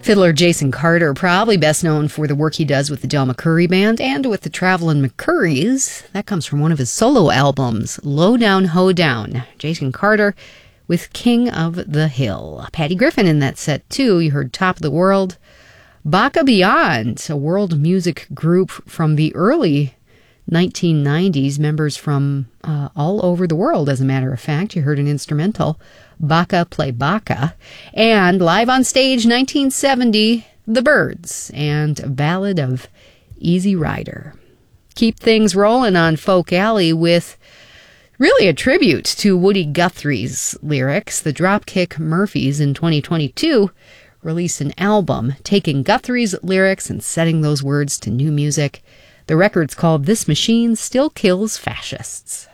Fiddler Jason Carter, probably best known for the work he does with the Del McCoury Band and with the Travelin' McCourys. That comes from one of his solo albums, Low Down, Ho Down. Jason Carter with King of the Hill. Patty Griffin in that set, too. You heard Top of the World. Baka Beyond, a world music group from the early 1990s, members from all over the world, as a matter of fact. You heard an instrumental, Baka Play Baka. And live on stage, 1970, The Byrds, and a ballad of Easy Rider. Keep things rolling on Folk Alley with really a tribute to Woody Guthrie's lyrics. The Dropkick Murphys in 2022 released an album taking Guthrie's lyrics and setting those words to new music. The record's called This Machine Still Kills Fascists.